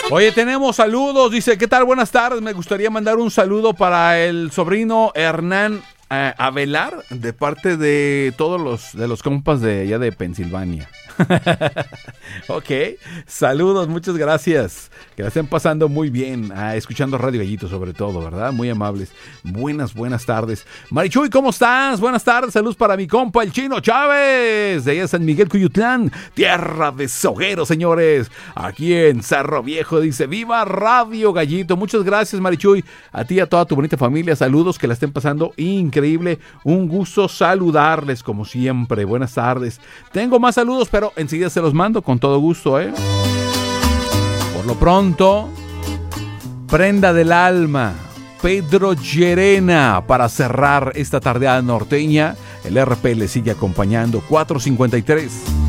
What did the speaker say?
Oye, tenemos saludos. Dice, ¿qué tal? Buenas tardes. Me gustaría mandar un saludo para el sobrino Hernán Avelar, de parte de todos los compas de allá de Pensilvania. Ok, saludos, muchas gracias. Que la estén pasando muy bien, escuchando Radio Gallito sobre todo, ¿verdad? Muy amables. Buenas tardes. Marichuy, ¿cómo estás? Buenas tardes, saludos para mi compa el Chino Chávez, de allá de San Miguel Cuyutlán, tierra de Soguero, señores. Aquí en Cerro Viejo, dice, ¡viva Radio Gallito! Muchas gracias, Marichuy. A ti y a toda tu bonita familia, saludos, que la estén pasando increíble. Un gusto saludarles como siempre. Buenas tardes. Tengo más saludos, pero enseguida se los mando con todo gusto, ¿eh? Por lo pronto, prenda del alma, Pedro Llerena, para cerrar esta tardeada norteña. El RP le sigue acompañando, 4:53.